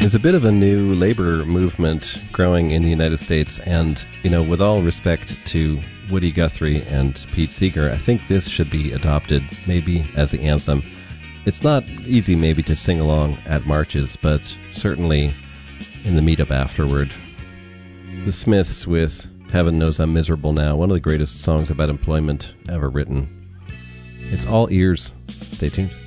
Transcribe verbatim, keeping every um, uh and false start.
There's a bit of a new labor movement growing in the United States, and, you know, with all respect to Woody Guthrie and Pete Seeger, I think this should be adopted maybe as the anthem. It's not easy maybe to sing along at marches, but certainly in the meetup afterward. The Smiths with Heaven Knows I'm Miserable Now, one of the greatest songs about employment ever written. It's all ears. Stay tuned.